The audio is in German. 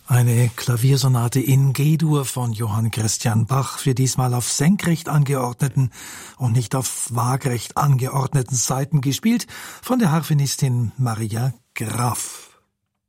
Eine Klaviersonate in G-Dur von Johann Christian Bach, für diesmal auf senkrecht angeordneten und nicht auf waagrecht angeordneten Saiten gespielt von der Harfenistin Maria Graf.